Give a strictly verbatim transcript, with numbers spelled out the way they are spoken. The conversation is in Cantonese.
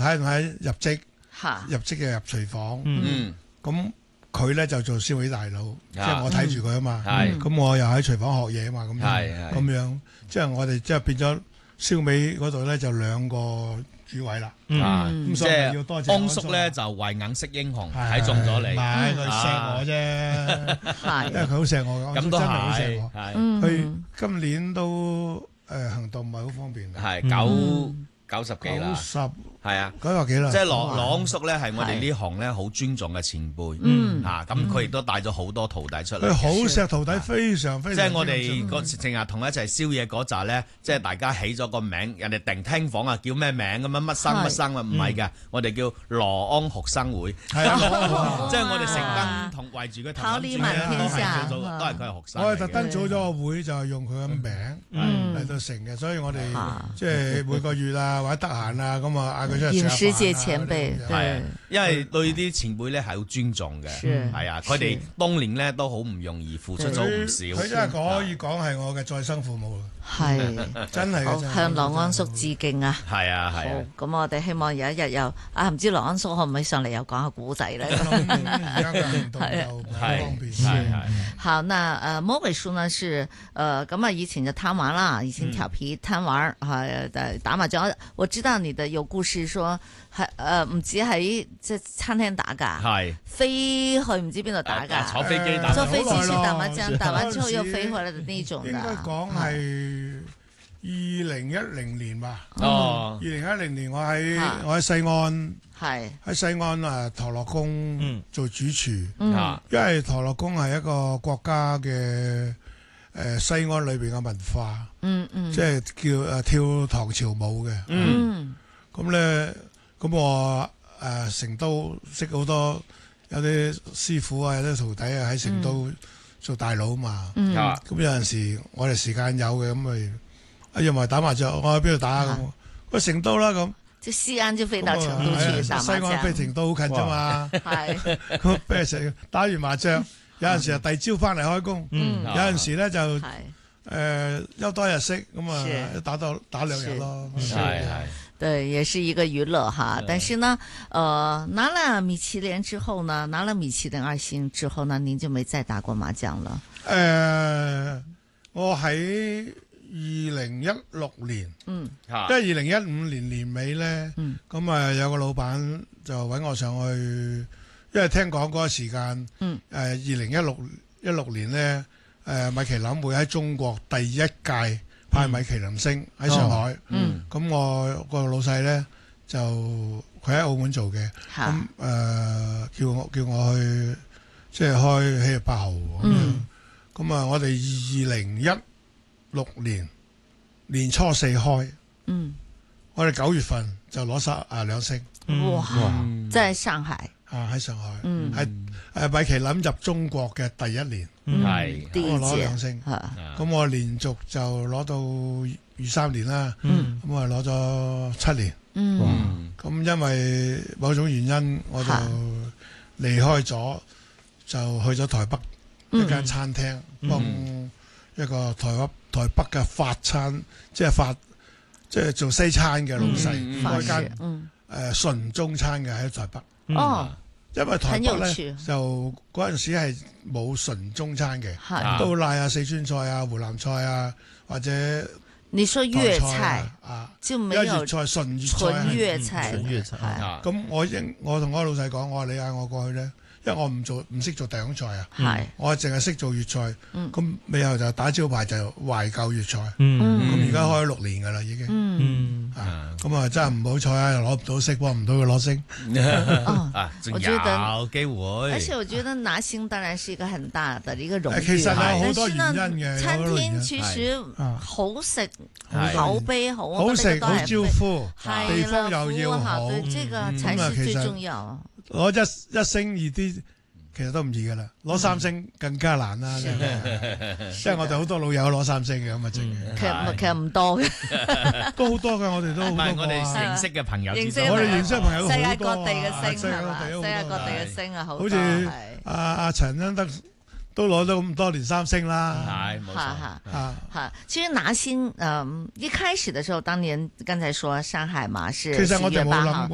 太太入職，入職嘅入廚房， 嗯， 咁佢咧就做燒味大佬，即係我睇住佢啊嘛， 係， 咁我又喺廚房學嘢啊嘛，咁樣，咁樣，即係我哋即係變咗燒味嗰度咧就兩個主位啦， 啊， 咁所以要多謝安叔咧就慧眼識英雄，睇中咗你， 唔係佢錫我啫，因為佢好錫我， 咁都真係好錫我， 係， 佢今年都誒行動唔係好方便， 係九九十幾啦， 十係啊， 九十幾啦， 即係羅羅安叔咧係我哋呢行咧好尊重嘅前輩，嗯，嚇咁佢亦都帶咗好多徒弟出嚟， 佢好錫徒弟，非常非常， 即係我哋嗰時成日同佢一齊宵夜嗰陣咧，即係大家起咗個名，人哋定聽房啊叫咩名咁樣乜生乜生啊，唔係㗎，我哋叫羅安學生會，係啊，即係我哋成班同圍住佢同緊都係做都係佢係學生， 我哋特登組咗個會就係用佢嘅名嚟到成嘅，所以我哋即係每個月啊或者得閒啊咁啊。 影視界前輩， 係，因為對啲前輩咧係好尊重嘅，係啊，佢哋當年咧都好唔容易，付出咗唔少。 佢真係可以講係我嘅再生父母， 係真係。 好向羅安叔致敬啊！ 係啊係啊。 咁我哋希望有一日又啊，唔知羅安叔可唔可以上嚟又講下古仔咧？ 而家嘅行動又唔方便。 係係。 好，那誒魔鬼叔呢是誒咁啊，以前就貪玩啦，以前調皮貪玩，係打麻將。我知道你的有故事。說係誒唔止喺即係餐廳打㗎，係飛去唔知邊度打㗎， 坐飛機打， 坐飛機去打麻將，打完之後又飛回來嘅呢種。 應該講係二零一零年吧。 哦，二零一零年我喺我喺西安， 係喺西安啊陀螺宮做主廚，因為陀螺宮係一個國家嘅誒西安裏邊嘅文化，嗯嗯，即係叫誒跳唐朝舞嘅，嗯。咁咧，咁我誒成都識好多有啲師傅啊，有啲徒弟啊喺成都做大佬嘛。咁有陣時我哋時間有嘅，咁咪啊又咪打麻雀，我去邊度打咁？喂，成都啦咁。 即係西安就飛到成都去打麻將。 西安飛成都好近啫嘛。係。咁俾人食打完麻雀，有陣時啊第二朝翻嚟開工。有陣時咧就誒休多日息，咁啊打多打兩日咯。 係係。 對，也是一個娛樂哈，但是呢，呃，拿了米其林之後呢，拿了米其林二星之後呢，您就沒再打過麻將了。 誒、呃，我喺二零一六年，嗯，即係二零一五年年尾咧，嗯，咁啊有個老闆就搵我上去，因為聽講嗰個時間，嗯，誒二零一六一六年咧，誒、呃、米其林會喺中國第一屆派米其林星喺上海，咁我個老細咧就佢喺澳門做嘅，咁誒叫我叫我去即係開喜悅八號咁樣，咁啊我哋二零一六年年初四開，我哋九月份就攞晒啊兩星， 哇！在上海啊喺上海，係誒米其林入中國嘅第一年。 係， 我攞兩星，咁我連續就攞到二三年啦，咁我攞咗七年，咁因為某種原因我就離開咗，就去咗台北一間餐廳，幫一個台北台北嘅法餐，即係法即係做西餐嘅老細，開間誒純中餐嘅喺台北。哦。因為台北咧就嗰陣時係冇純中餐嘅，都賴下四川菜啊、湖南菜啊，或者你說粵菜啊， 就沒有粵菜純粵菜， 純粵菜， 純粵菜。 咁我應我同我老細講，我話你嗌我過去咧。因為我唔做唔識做地中菜啊，我淨係識做粵菜，咁尾後就打招牌就懷舊粵菜，咁而家開咗六年噶啦已經，咁啊真係唔好彩啊，又攞唔到星，幫唔到佢攞星， 啊，仲有機會。 而且我覺得拿星當然是一個很大的一個榮譽， 其實有好多原因嘅， 餐廳其實好食，口碑好， 好食好招呼，地方又要好， 這個才是最重要。 攞一一星二啲，其實都唔易噶啦。攞三星更加難啦，因為我哋好多老友攞三星嘅咁啊，真嘅。 其實其實唔多嘅， 都好多嘅。我哋都好多。 唔係我哋認識嘅朋友， 我哋認識嘅朋友好多啊。 世界各地嘅星係嘛？世界各地嘅星啊，好多。好似阿阿陳恩德都攞咗咁多年三星啦。 係冇錯。 啊哈，其實拿星，嗯，一開始嘅時候，當年剛才說上海嘛，是七月八號。